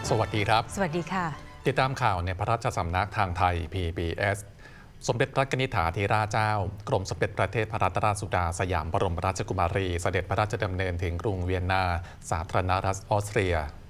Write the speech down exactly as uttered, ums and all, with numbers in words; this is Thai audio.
สวัสดีครับสวัสดีค่ะติดตามข่าวในพระราชสำนักทางไทย พี บี เอส สมเด็จพระนิธิถาธิราชเจ้ากรมสมเด็จพระเทพรัตนราชสุดาสยามบรมราชกุมารีเสด็จพระราชดำเนินถึงกรุงเวียนนาสาธารณรัฐออสเตรีย